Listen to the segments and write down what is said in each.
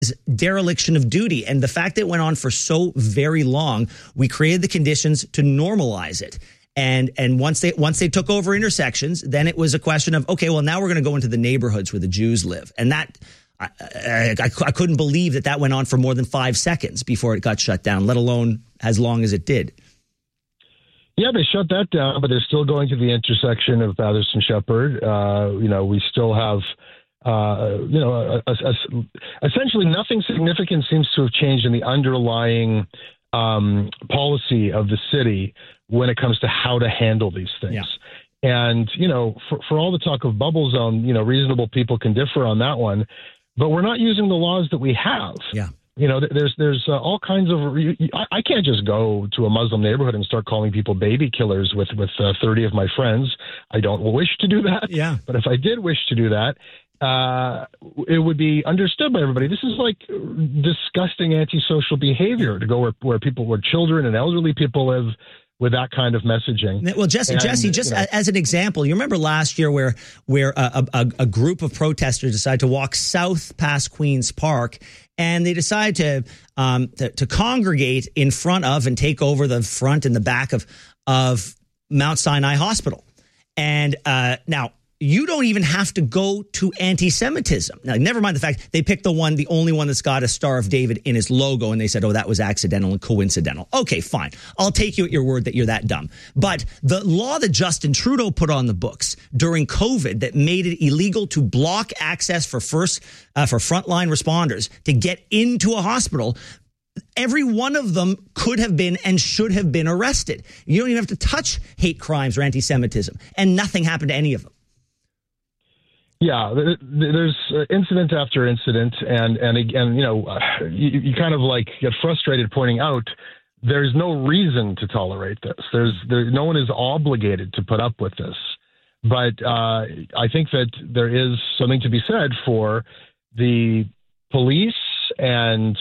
dereliction of duty. And the fact that it went on for so very long, we created the conditions to normalize it. And once they took over intersections, then it was a question of, okay, well, now we're going to go into the neighborhoods where the Jews live. And that I couldn't believe that went on for more than 5 seconds before it got shut down, let alone as long as it did. Yeah, they shut that down, but they're still going to the intersection of Bathurst and Shepherd. We still have, essentially nothing significant seems to have changed in the underlying policy of the city when it comes to how to handle these things. Yeah. And, for all the talk of bubble zone, reasonable people can differ on that one, but we're not using the laws that we have. Yeah. There's all kinds of. I can't just go to a Muslim neighborhood and start calling people baby killers with 30 of my friends. I don't wish to do that. Yeah. But if I did wish to do that, it would be understood by everybody. This is like disgusting antisocial behavior to go where children and elderly people live with that kind of messaging. Well, Jesse, just as an example, you remember last year where a group of protesters decided to walk south past Queen's Park, and they decided to congregate in front of and take over the front and the back of Mount Sinai Hospital. And now you don't even have to go to anti-Semitism. Now, never mind the fact they picked the only one that's got a Star of David in his logo, and they said, oh, that was accidental and coincidental. Okay, fine. I'll take you at your word that you're that dumb. But the law that Justin Trudeau put on the books during COVID that made it illegal to block access for frontline responders to get into a hospital, every one of them could have been and should have been arrested. You don't even have to touch hate crimes or anti-Semitism, and nothing happened to any of them. Yeah, there's incident after incident, and again, you kind of like get frustrated pointing out there's no reason to tolerate this. No one is obligated to put up with this, but I think that there is something to be said for the police, and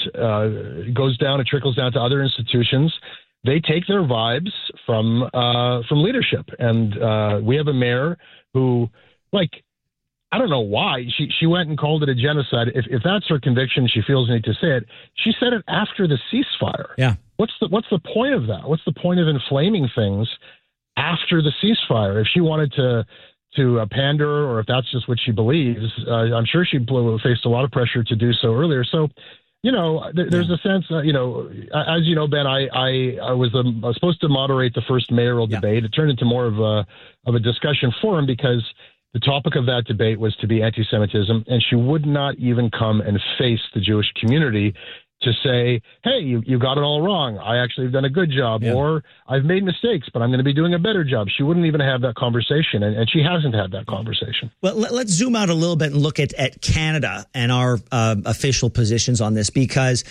it trickles down to other institutions. They take their vibes from leadership, and we have a mayor who, I don't know why she went and called it a genocide. If that's her conviction, she feels the need to say it. She said it after the ceasefire. Yeah. What's the point of that? What's the point of inflaming things after the ceasefire? If she wanted to pander, or if that's just what she believes, I'm sure she faced a lot of pressure to do so earlier. So, there's a sense, as you know, Ben, I was supposed to moderate the first mayoral debate. It turned into more of a discussion forum because the topic of that debate was to be anti-Semitism, and she would not even come and face the Jewish community to say, hey, you got it all wrong. I actually have done a good job, or I've made mistakes, but I'm going to be doing a better job. She wouldn't even have that conversation, and she hasn't had that conversation. Well, let's zoom out a little bit and look at Canada and our official positions on this, because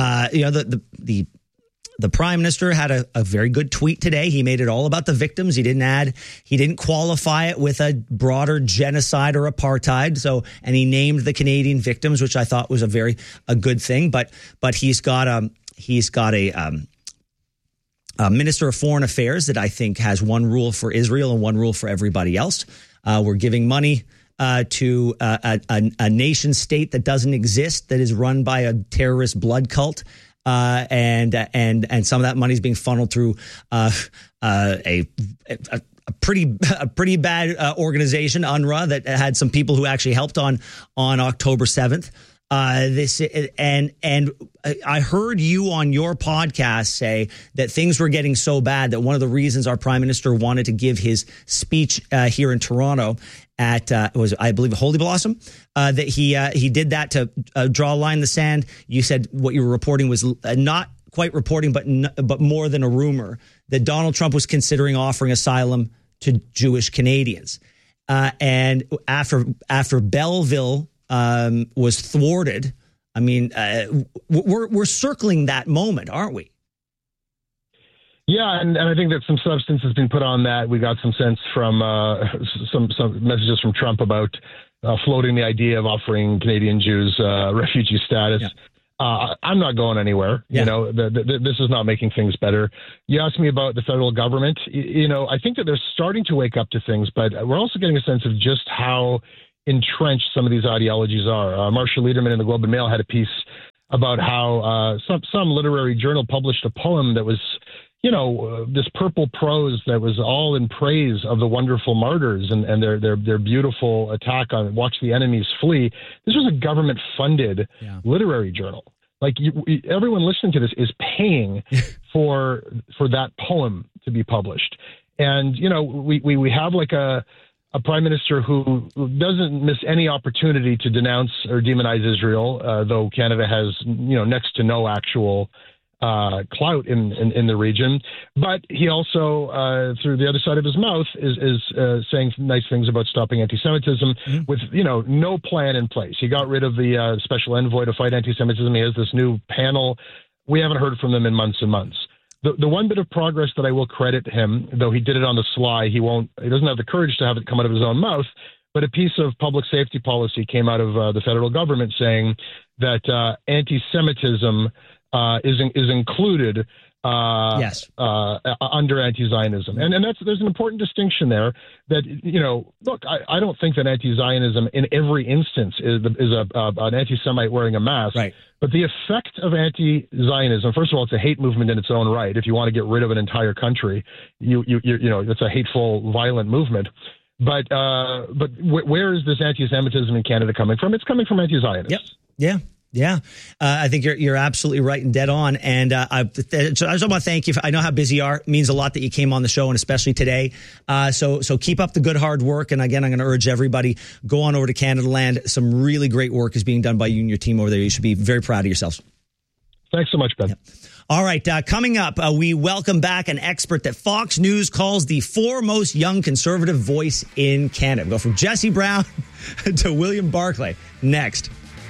the Prime Minister had a very good tweet today. He made it all about the victims. He didn't qualify it with a broader genocide or apartheid. And he named the Canadian victims, which I thought was a good thing. But he's got a Minister of Foreign Affairs that I think has one rule for Israel and one rule for everybody else. We're giving money to a nation state that doesn't exist, that is run by a terrorist blood cult. And some of that money is being funneled through a pretty bad organization, UNRWA, that had some people who actually helped on October 7th. I heard you on your podcast say that things were getting so bad that one of the reasons our Prime Minister wanted to give his speech here in Toronto at I believe Holy Blossom, that he did that to draw a line in the sand. You said what you were reporting was not quite reporting, but more than a rumor, that Donald Trump was considering offering asylum to Jewish Canadians. And after Belleville was thwarted, I mean, we're circling that moment, aren't we? Yeah, and I think that some substance has been put on that. We got some sense from some messages from Trump about floating the idea of offering Canadian Jews refugee status. Yeah. I'm not going anywhere. Yeah. This is not making things better. You asked me about the federal government. I think that they're starting to wake up to things, but we're also getting a sense of just how entrenched some of these ideologies are. Marcia Lederman in the Globe and Mail had a piece about how some literary journal published a poem that was, this purple prose that was all in praise of the wonderful martyrs and their beautiful attack on Watch the Enemies Flee. This was a government-funded literary journal. Like everyone listening to this is paying for that poem to be published. And, we have like a prime minister who doesn't miss any opportunity to denounce or demonize Israel, though Canada has, next to no actual clout in the region. But he also, through the other side of his mouth, is saying nice things about stopping anti-Semitism with, no plan in place. He got rid of the special envoy to fight anti-Semitism. He has this new panel. We haven't heard from them in months and months. The one bit of progress that I will credit him, though he did it on the sly, he doesn't have the courage to have it come out of his own mouth, but a piece of public safety policy came out of the federal government saying that anti-Semitism is included under anti-Zionism. And there's an important distinction there that, look, I don't think that anti-Zionism in every instance is an anti-Semite wearing a mask. Right. But the effect of anti-Zionism, first of all, it's a hate movement in its own right. If you want to get rid of an entire country, it's a hateful, violent movement. But where is this anti-Semitism in Canada coming from? It's coming from anti-Zionists. Yep. Yeah. Yeah, I think you're absolutely right and dead on. And so I just want to thank you. I know how busy you are. It means a lot that you came on the show, and especially today. So keep up the good hard work. And again, I'm going to urge everybody, go on over to Canada Land. Some really great work is being done by you and your team over there. You should be very proud of yourselves. Thanks so much, Ben. Yep. All right, coming up, we welcome back an expert that Fox News calls the foremost young conservative voice in Canada. We go from Jesse Brown to William Barclay next.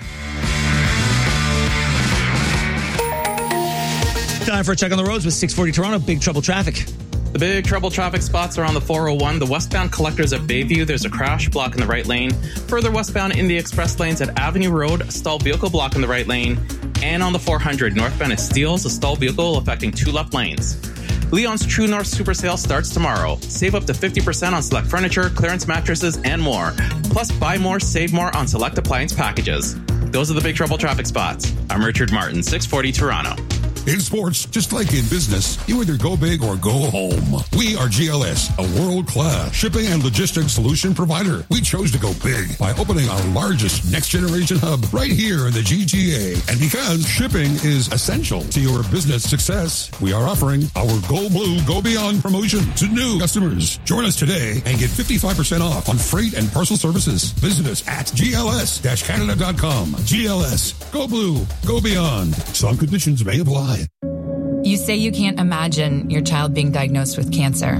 Time for a check on the roads with 640 Toronto. Big trouble traffic. The big trouble traffic spots are on the 401, the westbound collectors at Bayview. There's a crash blocking the right lane. Further westbound in the express lanes at Avenue Road, a stalled vehicle blocking the right lane. And on the 400, northbound at Steeles, a stalled vehicle affecting 2 left lanes. Leon's True North Super Sale starts tomorrow. Save up to 50% on select furniture, clearance mattresses, and more. Plus, buy more, save more on select appliance packages. Those are the big trouble traffic spots. I'm Richard Martin, 640 Toronto. In sports, just like in business, you either go big or go home. We are GLS, a world-class shipping and logistics solution provider. We chose to go big by opening our largest next-generation hub right here in the GTA. And because shipping is essential to your business success, we are offering our Go Blue, Go Beyond promotion to new customers. Join us today and get 55% off on freight and parcel services. Visit us at gls-canada.com. GLS, Go Blue, Go Beyond. Some conditions may apply. You say you can't imagine your child being diagnosed with cancer,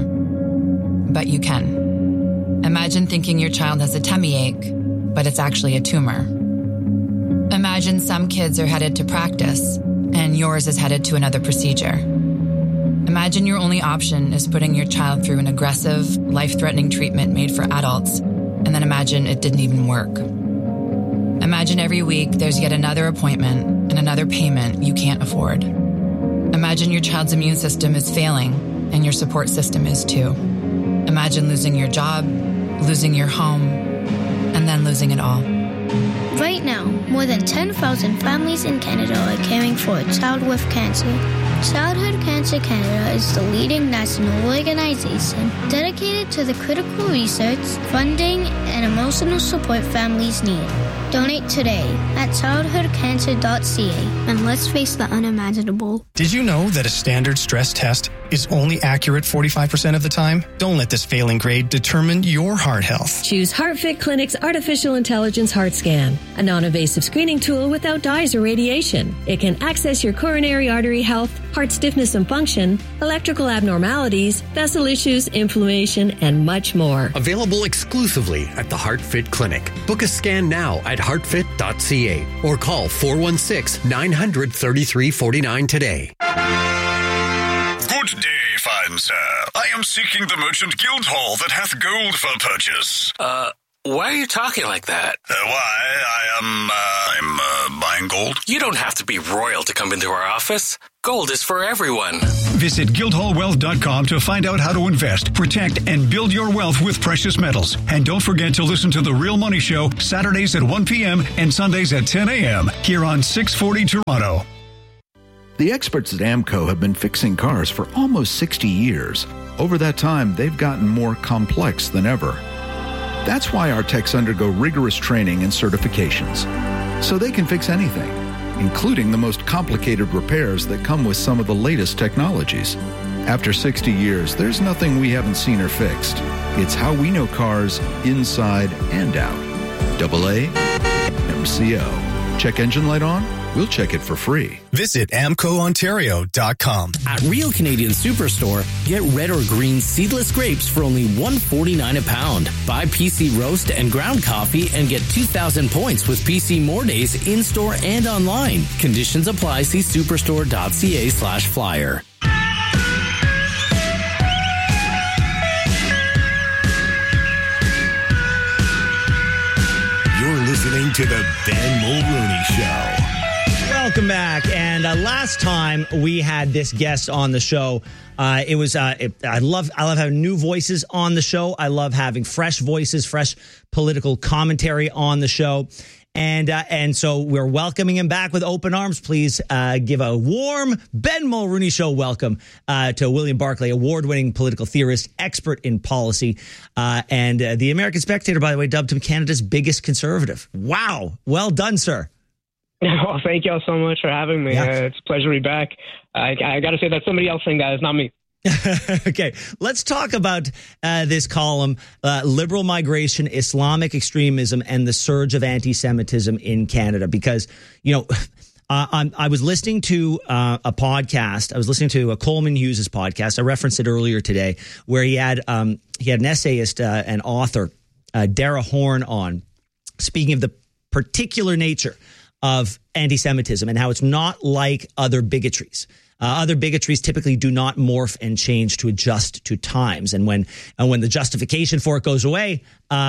but you can. Imagine thinking your child has a tummy ache, but it's actually a tumor. Imagine some kids are headed to practice, and yours is headed to another procedure. Imagine your only option is putting your child through an aggressive, life-threatening treatment made for adults, and then imagine it didn't even work. Imagine every week there's yet another appointment and another payment you can't afford. Imagine your child's immune system is failing and your support system is too. Imagine losing your job, losing your home, and then losing it all. Right now, more than 10,000 families in Canada are caring for a child with cancer. Childhood Cancer Canada is the leading national organization dedicated to the critical research, funding, and emotional support families need. Donate today at childhoodcancer.ca and let's face the unimaginable. Did you know that a standard stress test is only accurate 45% of the time? Don't let this failing grade determine your heart health. Choose HeartFit Clinic's Artificial Intelligence Heart Scan, a non-invasive screening tool without dyes or radiation. It can access your coronary artery health, heart stiffness and function, electrical abnormalities, vessel issues, inflammation, and much more. Available exclusively at the HeartFit Clinic. Book a scan now at heartfit.ca or call 416-900-3349 today. Good day, fine sir. I am seeking the merchant guild hall that hath gold for purchase. Why are you talking like that? I'm buying gold. You don't have to be royal to come into our office. Gold is for everyone. Visit guildhallwealth.com to find out how to invest, protect, and build your wealth with precious metals. And don't forget to listen to The Real Money Show Saturdays at 1 p.m. and Sundays at 10 a.m. here on 640 Toronto. The experts at AMCO have been fixing cars for almost 60 years. Over that time, they've gotten more complex than ever. That's why our techs undergo rigorous training and certifications, so they can fix anything, including the most complicated repairs that come with some of the latest technologies. After 60 years, there's nothing we haven't seen or fixed. It's how we know cars inside and out. AA MCO. Check engine light on? We'll check it for free. Visit AmcoOntario.com. At Real Canadian Superstore, get red or green seedless grapes for only $1.49 a pound. Buy PC roast and ground coffee and get 2,000 points with PC More Days in-store and online. Conditions apply. See superstore.ca/flyer. You're listening to the Ben Mulrooney Show. Welcome back. And last time we had this guest on the show, I love having new voices on the show. I love having fresh voices, fresh political commentary on the show. And so we're welcoming him back with open arms. Please give a warm Ben Mulrooney Show welcome to William Barclay, award-winning political theorist, expert in policy, and the American Spectator, by the way, dubbed him Canada's biggest conservative. Wow. Well done, sir. Well, thank y'all so much for having me. Yeah. It's a pleasure to be back. I got to say that's somebody else saying that. It's not me. Okay, let's talk about this column, liberal migration, Islamic extremism, and the surge of anti-Semitism in Canada. Because, I was listening to a podcast. I was listening to Coleman Hughes' podcast. I referenced it earlier today, where he had an essayist and author, Dara Horn, on, speaking of the particular nature of anti-Semitism and how it's not like other bigotries. Other bigotries typically do not morph and change to adjust to times, and when the justification for it goes away,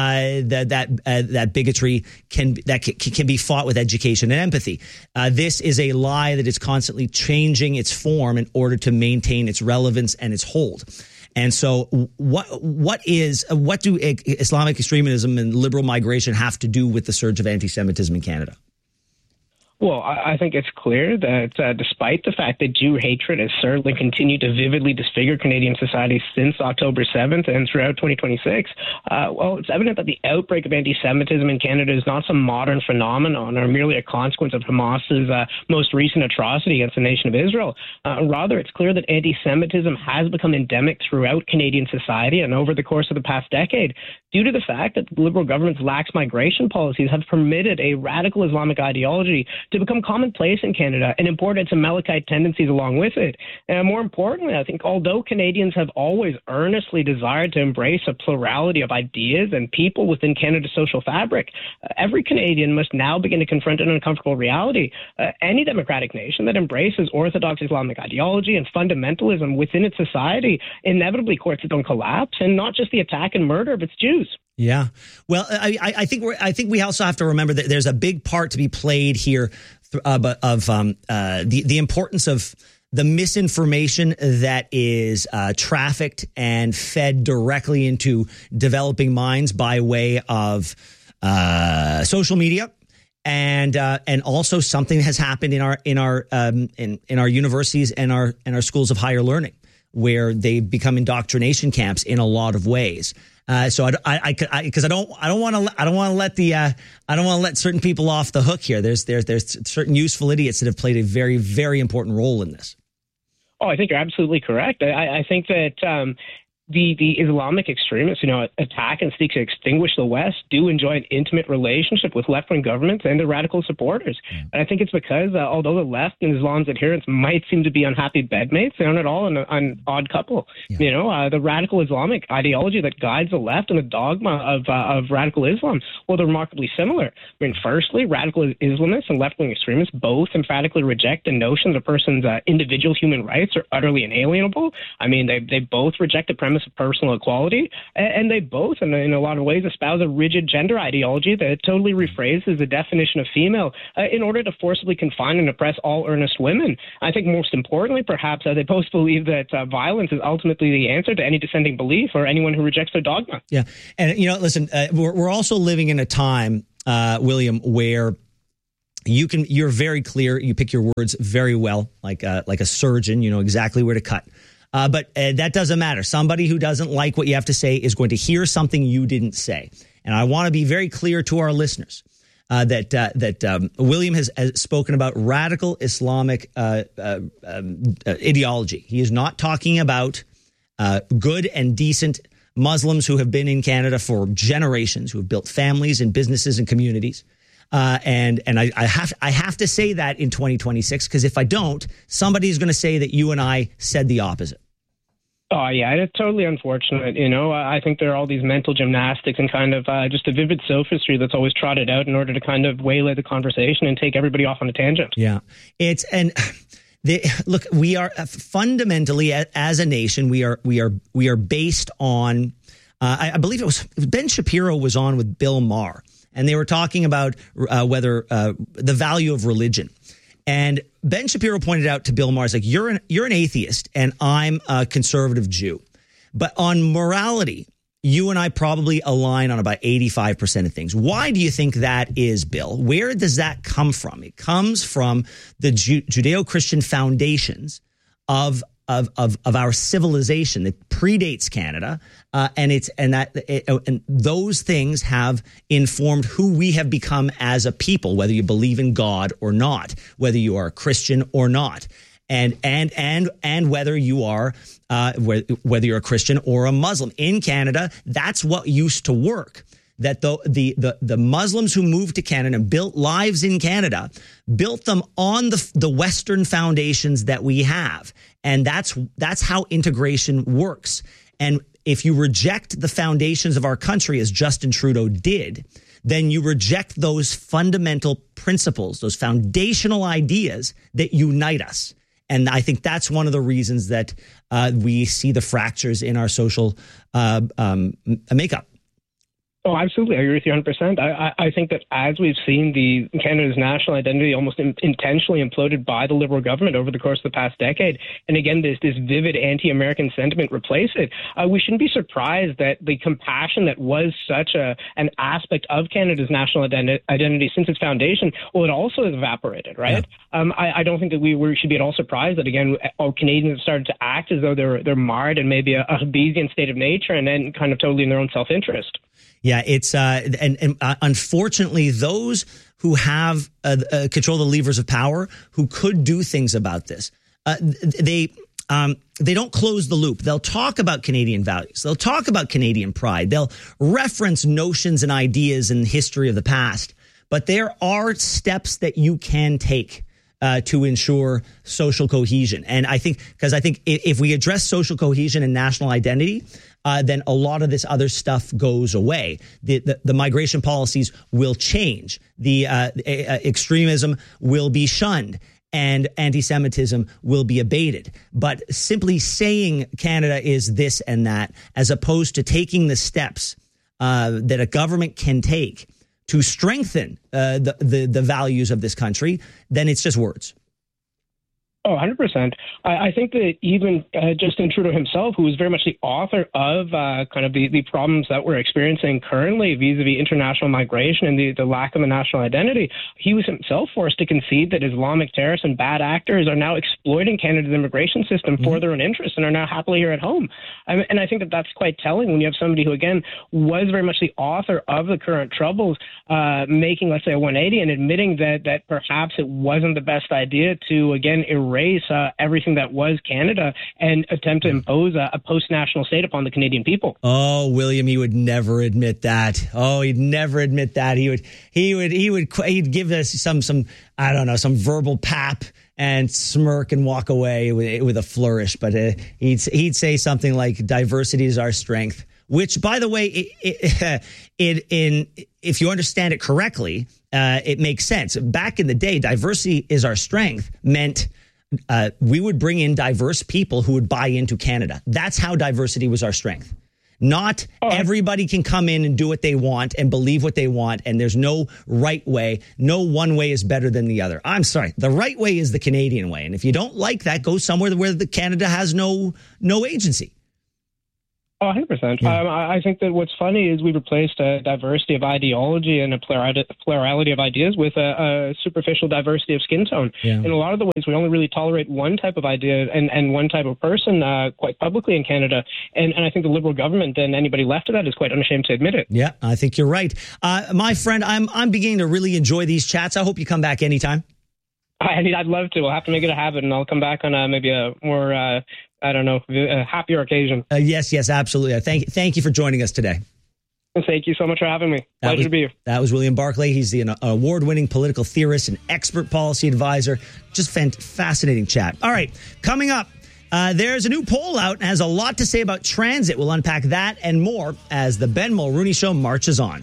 that bigotry can be fought with education and empathy. This is a lie that is constantly changing its form in order to maintain its relevance and its hold. And so, what do Islamic extremism and liberal migration have to do with the surge of anti-Semitism in Canada? Well, I think it's clear that despite the fact that Jew hatred has certainly continued to vividly disfigure Canadian society since October 7th and throughout 2026, it's evident that the outbreak of anti-Semitism in Canada is not some modern phenomenon or merely a consequence of Hamas's most recent atrocity against the nation of Israel. Rather, it's clear that anti-Semitism has become endemic throughout Canadian society and over the course of the past decade due to the fact that the Liberal government's lax migration policies have permitted a radical Islamic ideology to become commonplace in Canada and imported some Malachite tendencies along with it. And more importantly, I think although Canadians have always earnestly desired to embrace a plurality of ideas and people within Canada's social fabric, every Canadian must now begin to confront an uncomfortable reality. Any democratic nation that embraces Orthodox Islamic ideology and fundamentalism within its society inevitably courts its own collapse, and not just the attack and murder of its Jews. Yeah. Well, I think we also have to remember that there's a big part to be played here of the importance of the misinformation that is trafficked and fed directly into developing minds by way of social media. And also something has happened in our universities and our schools of higher learning, where they've become indoctrination camps in a lot of ways. So I don't want to let certain people off the hook here. There's certain useful idiots that have played a very, very important role in this. Oh, I think you're absolutely correct. I think that the Islamic extremists, attack and seek to extinguish the West, do enjoy an intimate relationship with left-wing governments and their radical supporters. And I think it's because although the left and Islam's adherents might seem to be unhappy bedmates, they aren't at all an odd couple. Yeah. The radical Islamic ideology that guides the left and the dogma of radical Islam, well, they're remarkably similar. I mean, firstly, radical Islamists and left-wing extremists both emphatically reject the notion that a person's individual human rights are utterly inalienable. I mean, they both reject the premise premise of personal equality. And they both, in a lot of ways, espouse a rigid gender ideology that totally rephrases the definition of female in order to forcibly confine and oppress all earnest women. I think most importantly, perhaps, they both believe that violence is ultimately the answer to any dissenting belief or anyone who rejects their dogma. Yeah. And, listen, we're also living in a time, William, where you're very clear. You pick your words very well, like a surgeon. You know exactly where to cut. But that doesn't matter. Somebody who doesn't like what you have to say is going to hear something you didn't say. And I want to be very clear to our listeners that William has spoken about radical Islamic ideology. He is not talking about good and decent Muslims who have been in Canada for generations, who have built families and businesses and communities. And I have to say that in 2026, because if I don't, somebody's going to say that you and I said the opposite. Oh, yeah, it's totally unfortunate. I think there are all these mental gymnastics and kind of just a vivid sophistry that's always trotted out in order to kind of waylay the conversation and take everybody off on a tangent. Yeah, look, we are fundamentally, as a nation, we are based on, I believe it was Ben Shapiro was on with Bill Maher, and they were talking about whether the value of religion. And Ben Shapiro pointed out to Bill Maher, like, you're an atheist and I'm a conservative Jew. But on morality, you and I probably align on about 85% of things. Why do you think that is, Bill? Where does that come from? It comes from the Judeo-Christian foundations of our civilization that predates Canada, and those things have informed who we have become as a people, whether you believe in God or not, whether you are a Christian or not, and whether you are whether you're a Christian or a Muslim in Canada. That's what used to work. That the Muslims who moved to Canada and built lives in Canada built them on the Western foundations that we have. And that's how integration works. And if you reject the foundations of our country, as Justin Trudeau did, then you reject those fundamental principles, those foundational ideas that unite us. And I think that's one of the reasons that we see the fractures in our social makeup. Oh, absolutely. I agree with you 100%. I think that as we've seen Canada's national identity almost intentionally imploded by the Liberal government over the course of the past decade, and again, this vivid anti-American sentiment replaced it, we shouldn't be surprised that the compassion that was such an aspect of Canada's national identity since its foundation, well, it also has evaporated, right? Yeah. I don't think that we should be at all surprised that, again, all Canadians have started to act as though they're marred in maybe a Hobbesian state of nature and then kind of totally in their own self-interest. Yeah, it's and unfortunately, those who have control the levers of power, who could do things about this, they don't close the loop. They'll talk about Canadian values. They'll talk about Canadian pride. They'll reference notions and ideas in the history of the past. But there are steps that you can take to ensure social cohesion. And I think if we address social cohesion and national identity, then a lot of this other stuff goes away. The migration policies will change. The extremism will be shunned, and anti-Semitism will be abated. But simply saying Canada is this and that, as opposed to taking the steps that a government can take to strengthen the values of this country, then it's just words. Oh, 100%. I think that even Justin Trudeau himself, who is very much the author of kind of the problems that we're experiencing currently vis-a-vis international migration and the lack of a national identity, he was himself forced to concede that Islamic terrorists and bad actors are now exploiting Canada's immigration system for their own interests and are now happily here at home. And I think that that's quite telling when you have somebody who, again, was very much the author of the current troubles, making, let's say, a 180 and admitting that perhaps it wasn't the best idea to, again, erase everything that was Canada and attempt to impose a post-national state upon the Canadian people. Oh, William, he would never admit that. Oh, he'd never admit that. He'd give us some I don't know, some verbal pap and smirk and walk away with a flourish. But he'd say something like, "Diversity is our strength," which, by the way, if you understand it correctly, it makes sense. Back in the day, "diversity is our strength" meant we would bring in diverse people who would buy into Canada. That's how diversity was our strength. Not everybody can come in and do what they want and believe what they want, and there's no right way. No one way is better than the other. I'm sorry. The right way is the Canadian way, and if you don't like that, go somewhere where Canada has no agency. 100%. I think that what's funny is we replaced a diversity of ideology and a plurality of ideas with a superficial diversity of skin tone. Yeah. In a lot of the ways, we only really tolerate one type of idea and one type of person quite publicly in Canada. And I think the Liberal government and anybody left of that is quite unashamed to admit it. Yeah, I think you're right. My friend, I'm beginning to really enjoy these chats. I hope you come back anytime. I'd love to. We'll have to make it a habit, and I'll come back on maybe a more, a happier occasion. Yes, absolutely. Thank you for joining us today. Thank you so much for having me. Pleasure to be here. That was William Barclay. He's an award-winning political theorist and expert policy advisor. Just fascinating chat. All right, coming up, there's a new poll out and has a lot to say about transit. We'll unpack that and more as the Ben Mulrooney Show marches on.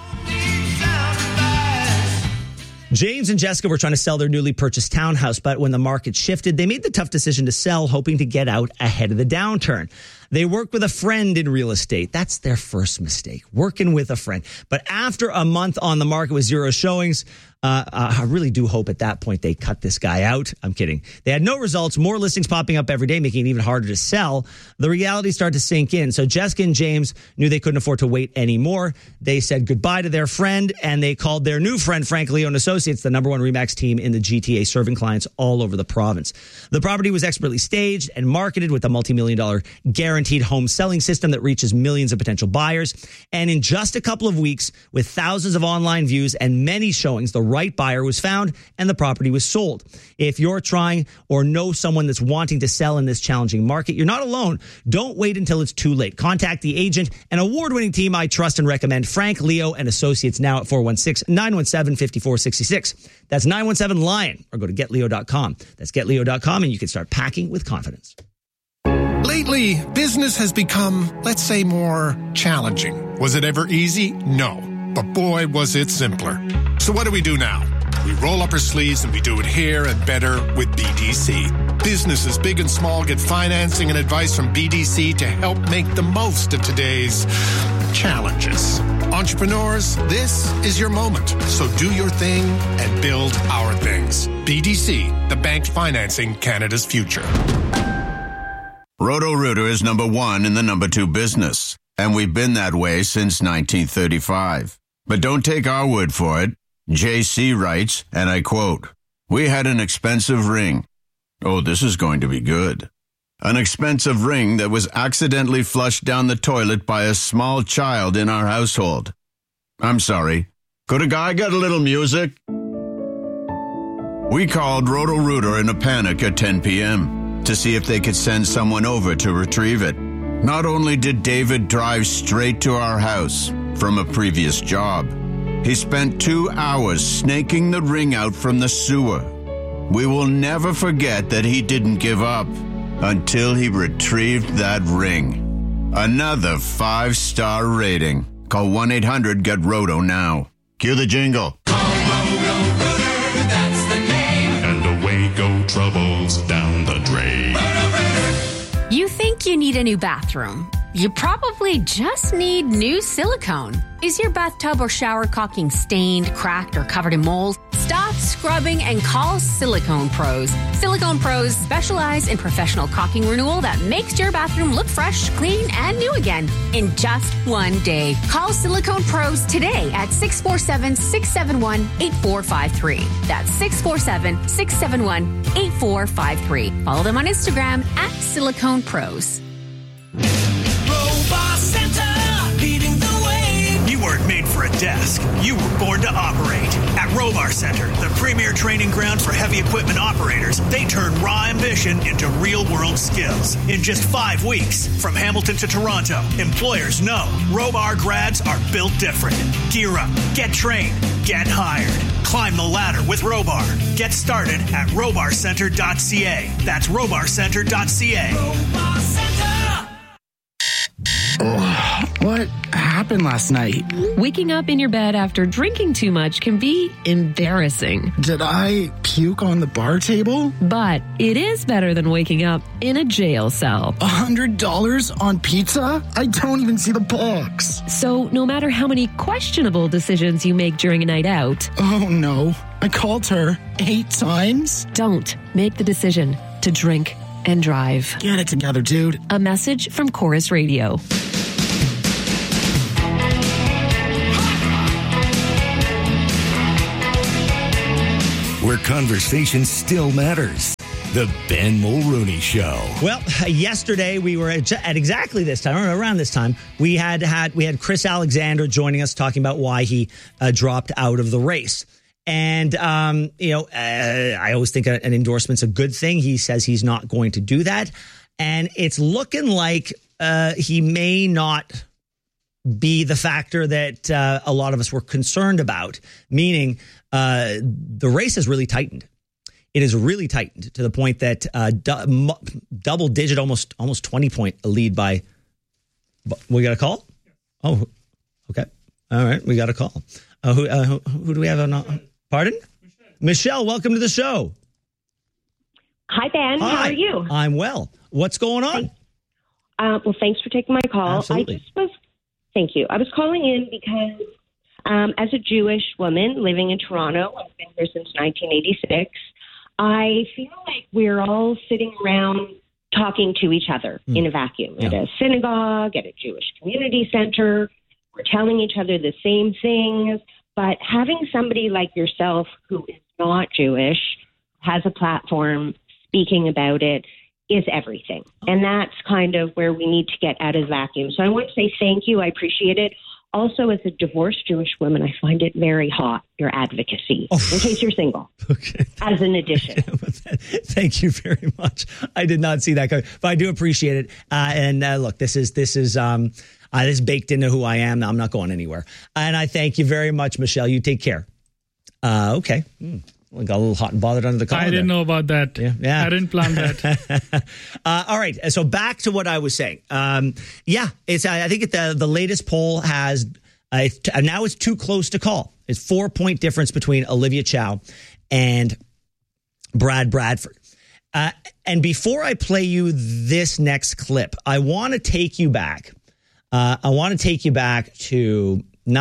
James and Jessica were trying to sell their newly purchased townhouse, but when the market shifted, they made the tough decision to sell, hoping to get out ahead of the downturn. They worked with a friend in real estate. That's their first mistake, working with a friend. But after a month on the market with 0 showings, I really do hope at that point they cut this guy out. I'm kidding. They had no results, more listings popping up every day, making it even harder to sell. The reality started to sink in. So Jessica and James knew they couldn't afford to wait anymore. They said goodbye to their friend, and they called their new friend, Frank Leo & Associates, the #1 RE/MAX team in the GTA, serving clients all over the province. The property was expertly staged and marketed with a multi-million-dollar guaranteed home selling system that reaches millions of potential buyers. And in just a couple of weeks, with thousands of online views and many showings, the right buyer was found and the property was sold. If you're trying or know someone that's wanting to sell in this challenging market, you're not alone. Don't wait until it's too late. Contact the agent and award-winning team I trust and recommend, Frank Leo & Associates, now at 416-917-5466. That's 917-LION, or go to getleo.com. That's getleo.com, and you can start packing with confidence. Lately, business has become, let's say, more challenging. Was it ever easy? No. But boy, was it simpler. So what do we do now? We roll up our sleeves and we do it here and better with BDC. Businesses big and small get financing and advice from BDC to help make the most of today's challenges. Entrepreneurs, this is your moment. So do your thing and build our things. BDC, the bank financing Canada's future. Roto-Rooter is #1 in the #2 business, and we've been that way since 1935. But don't take our word for it. JC writes, and I quote, "We had an expensive ring. Oh, this is going to be good. An expensive ring that was accidentally flushed down the toilet by a small child in our household. I'm sorry. Could a guy get a little music?" We called Roto-Rooter in a panic at 10 p.m. to see if they could send someone over to retrieve it. Not only did David drive straight to our house from a previous job, he spent 2 hours snaking the ring out from the sewer. We will never forget that he didn't give up until he retrieved that ring. Another 5-star rating. Call 1-800-GET-ROTO now. Cue the jingle. Roto-Rooter, that's the name. And away go troubles down the drain. You think you need a new bathroom. You probably just need new silicone. Is your bathtub or shower caulking stained, cracked, or covered in mold? Stop scrubbing and call Silicone Pros. Silicone Pros specialize in professional caulking renewal that makes your bathroom look fresh, clean, and new again in just one day. Call Silicone Pros today at 647-671-8453. That's 647-671-8453. Follow them on Instagram at Silicone Pros. Robot Center, leading the way. You weren't made for a desk. You were born to operate. At Robar Center, the premier training ground for heavy equipment operators, they turn raw ambition into real-world skills. In just 5 weeks, from Hamilton to Toronto, employers know Robar grads are built different. Gear up, get trained, get hired. Climb the ladder with Robar. Get started at robarcenter.ca. That's robarcenter.ca. Robar Center. What happened last night? Waking up in your bed after drinking too much can be embarrassing. Did I puke on the bar table? But it is better than waking up in a jail cell. $100 on pizza? I don't even see the box. So no matter how many questionable decisions you make during a night out. Oh no, I called her 8 times? Don't make the decision to drink and drive. Get it together, dude. A message from Chorus Radio. Where conversation still matters. The Ben Mulrooney Show. Well, yesterday we were at exactly this time, or around this time, we had Chris Alexander joining us talking about why he dropped out of the race. And, I always think an endorsement's a good thing. He says he's not going to do that. And it's looking like he may not be the factor that a lot of us were concerned about, meaning the race has really tightened. It is really tightened to the point that double digit, almost 20-point lead by. We got a call? Oh, okay. All right. We got a call. Who do we have on? Pardon? Michelle, welcome to the show. Hi, Ben. Hi. How are you? I'm well. What's going on? Well, thanks for taking my call. Absolutely. Thank you. I was calling in because as a Jewish woman living in Toronto, I've been here since 1986, I feel like we're all sitting around talking to each other in a vacuum at a synagogue, at a Jewish community center. We're telling each other the same things, but having somebody like yourself who is not Jewish, has a platform, speaking about it, is everything. And that's kind of where we need to get out of the vacuum. So I want to say thank you. I appreciate it. Also, as a divorced Jewish woman, I find it very hot, your advocacy, in case you're single, as an addition. Thank you very much. I did not see that coming, but I do appreciate it. And look, this is baked into who I am. I'm not going anywhere. And I thank you very much, Michelle. You take care. Okay. We got a little hot and bothered under the collar. I didn't know about that. Yeah. I didn't plan that. All right. So back to what I was saying. I think the latest poll has now it's too close to call. It's 4-point difference between Olivia Chow and Brad Bradford. And before I play you this next clip, I want to take you back. I want to take you back to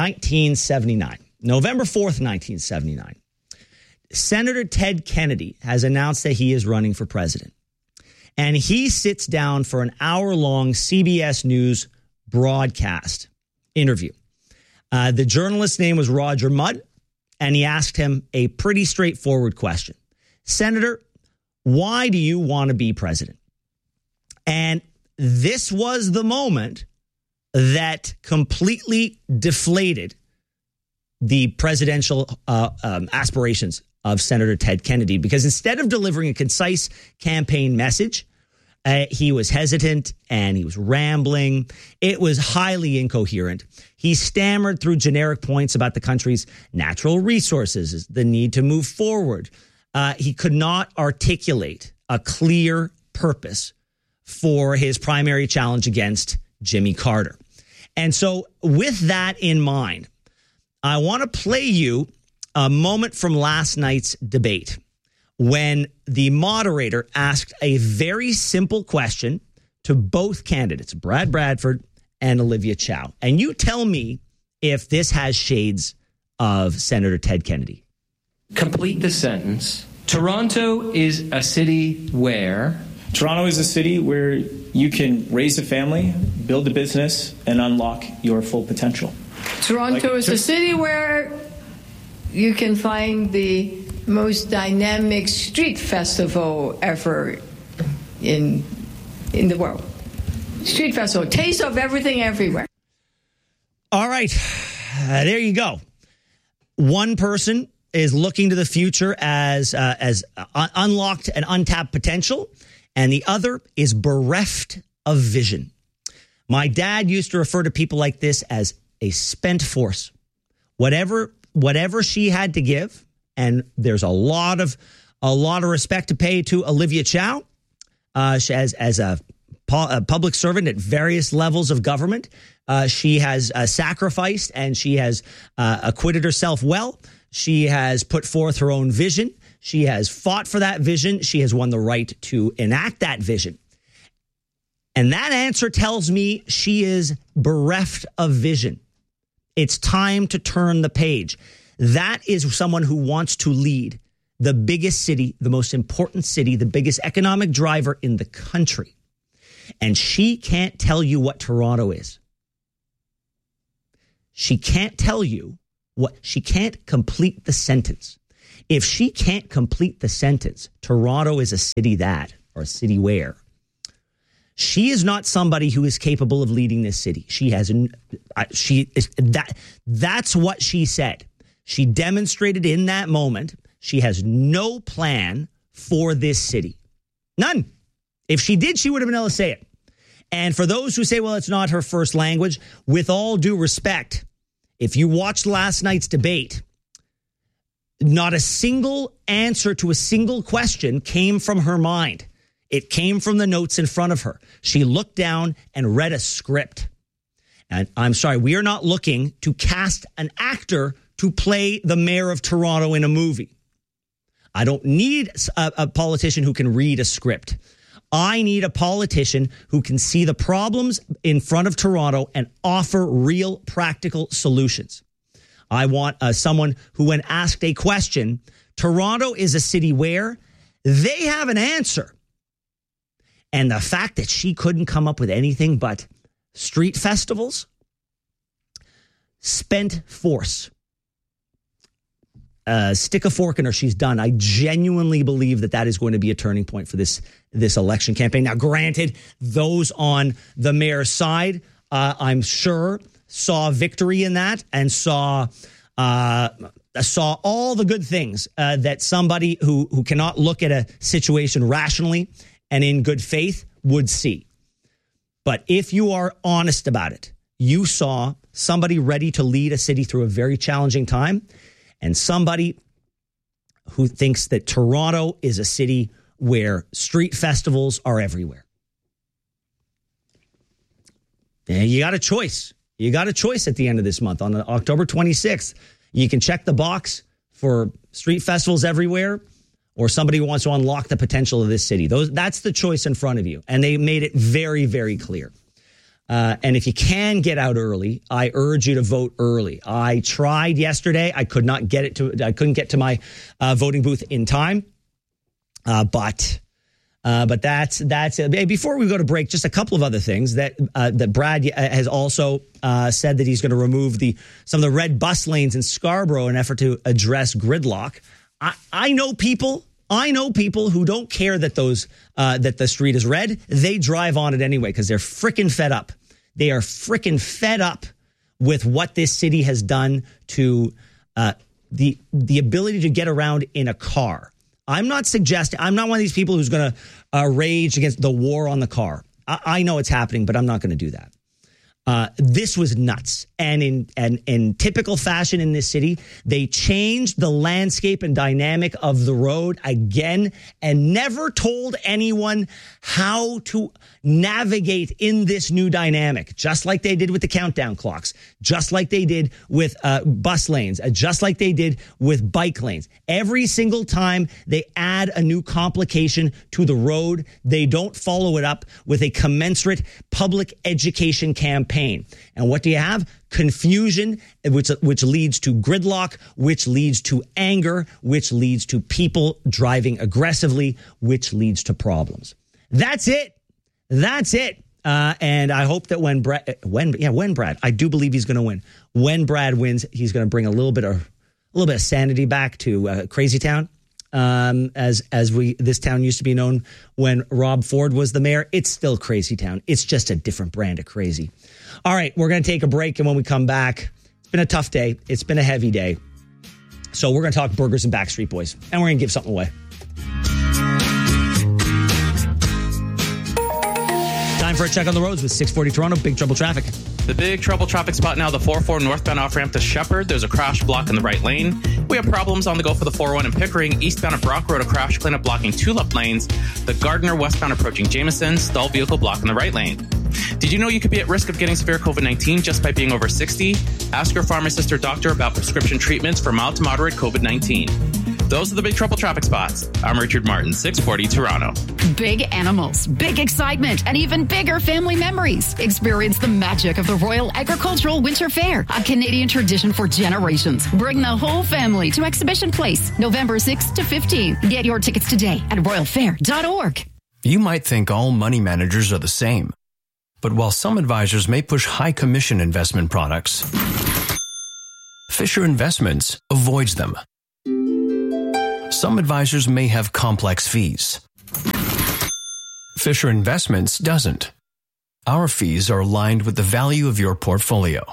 1979, November 4th, 1979. Senator Ted Kennedy has announced that he is running for president. And he sits down for an hour-long CBS News broadcast interview. The journalist's name was Roger Mudd, and he asked him a pretty straightforward question. Senator, why do you want to be president? And this was the moment that completely deflated the presidential aspirations of Senator Ted Kennedy, because instead of delivering a concise campaign message, he was hesitant and he was rambling. It was highly incoherent. He stammered through generic points about the country's natural resources, the need to move forward. He could not articulate a clear purpose for his primary challenge against Jimmy Carter. And so with that in mind, I want to play you a moment from last night's debate when the moderator asked a very simple question to both candidates, Brad Bradford and Olivia Chow. And you tell me if this has shades of Senator Ted Kennedy. Complete the sentence. Toronto is a city where... Toronto is a city where you can raise a family, build a business, and unlock your full potential. Toronto is a city where you can find the most dynamic street festival ever in the world. Street festival, taste of everything everywhere. All right, there you go. One person is looking to the future as unlocked and untapped potential, and the other is bereft of vision. My dad used to refer to people like this as a spent force. Whatever she had to give, and there's a lot of respect to pay to Olivia Chow as a public servant at various levels of government. She has sacrificed and she has acquitted herself well. She has put forth her own vision. She has fought for that vision. She has won the right to enact that vision. And that answer tells me she is bereft of vision. It's time to turn the page. That is someone who wants to lead the biggest city, the most important city, the biggest economic driver in the country. And she can't tell you what Toronto is. She can't tell you what, she can't complete the sentence. If she can't complete the sentence, Toronto is a city that, or a city where, she is not somebody who is capable of leading this city. That's what she said. She demonstrated in that moment she has no plan for this city. None. If she did, she would have been able to say it. And for those who say, well, it's not her first language, with all due respect, if you watched last night's debate, not a single answer to a single question came from her mind. It came from the notes in front of her. She looked down and read a script. And I'm sorry, we are not looking to cast an actor to play the mayor of Toronto in a movie. I don't need a politician who can read a script. I need a politician who can see the problems in front of Toronto and offer real practical solutions. I want someone who, when asked a question, Toronto is a city where they have an answer. And the fact that she couldn't come up with anything but street festivals, spent force, stick a fork in her, she's done. I genuinely believe that is going to be a turning point for this election campaign. Now, granted, those on the mayor's side, I'm sure, saw victory in that and saw all the good things that somebody who cannot look at a situation rationally and in good faith would see. But if you are honest about it, you saw somebody ready to lead a city through a very challenging time and somebody who thinks that Toronto is a city where street festivals are everywhere. And you got a choice. You got a choice at the end of this month on October 26th. You can check the box for street festivals everywhere, or somebody who wants to unlock the potential of this city. That's the choice in front of you. And they made it very, very clear. And if you can get out early, I urge you to vote early. I tried yesterday. I couldn't get to my voting booth in time. But that's it. Before we go to break, just a couple of other things that Brad has also said that he's going to remove some of the red bus lanes in Scarborough in an effort to address gridlock. I know people who don't care that that the street is red. They drive on it anyway because they're freaking fed up. They are freaking fed up with what this city has done to the ability to get around in a car. I'm not one of these people who's going to rage against the war on the car. I know it's happening, but I'm not going to do that. This was nuts. And in typical fashion in this city, they changed the landscape and dynamic of the road again and never told anyone how to navigate in this new dynamic, just like they did with the countdown clocks, just like they did with bus lanes, just like they did with bike lanes. Every single time they add a new complication to the road, they don't follow it up with a commensurate public education campaign. And what do you have? Confusion, which leads to gridlock, which leads to anger, which leads to people driving aggressively, which leads to problems. That's it. And I hope that when Brad, I do believe he's going to win. When Brad wins, he's going to bring a little bit of sanity back to Crazy Town. As this town used to be known when Rob Ford was the mayor. It's still Crazy Town. It's just a different brand of crazy. All right, we're going to take a break, and when we come back, it's been a tough day. It's been a heavy day. So we're going to talk burgers and Backstreet Boys, and we're going to give something away. Time for a check on the roads with 640 Toronto, big trouble traffic. The big trouble traffic spot now, the 404 northbound off-ramp to Shepherd. There's a crash block in the right lane. We have problems on the go for the 401 in Pickering. Eastbound at Brock Road, a crash cleanup blocking 2 left lanes. The Gardner westbound approaching Jameson, stalled vehicle block in the right lane. Did you know you could be at risk of getting severe COVID-19 just by being over 60? Ask your pharmacist or doctor about prescription treatments for mild to moderate COVID-19. Those are the big trouble traffic spots. I'm Richard Martin, 640 Toronto. Big animals, big excitement, and even bigger family memories. Experience the magic of the Royal Agricultural Winter Fair, a Canadian tradition for generations. Bring the whole family to Exhibition Place, November 6th to 15th. Get your tickets today at royalfair.org. You might think all money managers are the same. But while some advisors may push high commission investment products, Fisher Investments avoids them. Some advisors may have complex fees. Fisher Investments doesn't. Our fees are aligned with the value of your portfolio.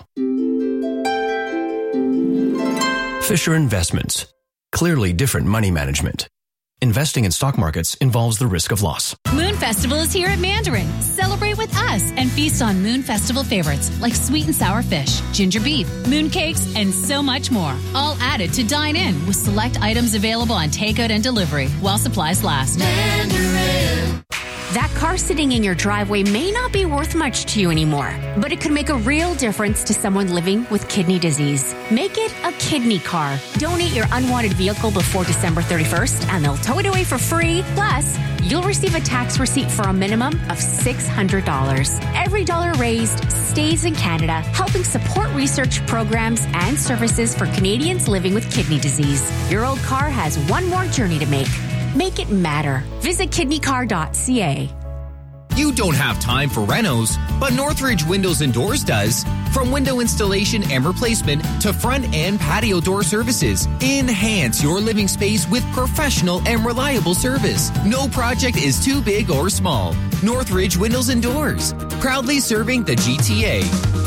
Fisher Investments. Clearly different money management. Investing in stock markets involves the risk of loss. Moon Festival is here at Mandarin. Celebrate with us and feast on Moon Festival favorites like sweet and sour fish, ginger beef, moon cakes, and so much more. All added to dine in with select items available on takeout and delivery while supplies last. Mandarin. That car sitting in your driveway may not be worth much to you anymore, but it could make a real difference to someone living with kidney disease. Make it a kidney car. Donate your unwanted vehicle before December 31st, and they'll tow it away for free. Plus, you'll receive a tax receipt for a minimum of $600. Every dollar raised stays in Canada, helping support research programs and services for Canadians living with kidney disease. Your old car has one more journey to make. Make it matter. Visit kidneycar.ca. You don't have time for renos, but Northridge Windows and Doors does. From window installation and replacement to front and patio door services, enhance your living space with professional and reliable service. No project is too big or small. Northridge Windows and Doors, proudly serving the GTA.